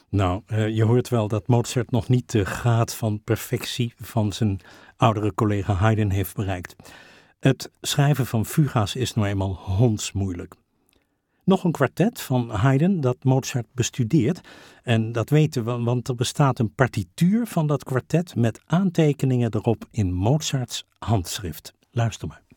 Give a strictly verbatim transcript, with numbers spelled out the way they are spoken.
Nou, uh, je hoort wel dat Mozart nog niet de graad van perfectie van zijn oudere collega Haydn heeft bereikt. Het schrijven van fuga's is nou eenmaal hondsmoeilijk. Nog een kwartet van Haydn dat Mozart bestudeert. En dat weten we, want er bestaat een partituur van dat kwartet met aantekeningen erop in Mozarts handschrift. Luister maar.